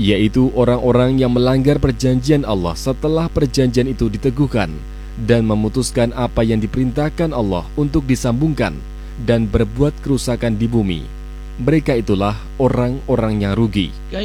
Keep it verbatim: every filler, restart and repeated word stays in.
yaitu orang-orang yang melanggar perjanjian Allah setelah perjanjian itu diteguhkan dan memutuskan apa yang diperintahkan Allah untuk disambungkan dan berbuat kerusakan di bumi. Mereka itulah orang-orang yang rugi.